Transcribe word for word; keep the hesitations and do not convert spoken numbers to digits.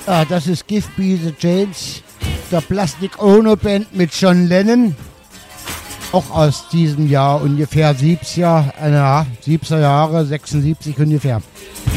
Ah, das ist Give Me the Chains, der Plastic Ono Band mit John Lennon. Auch aus diesem Jahr ungefähr siebziger, äh, siebziger Jahre, sechsundsiebzig ungefähr.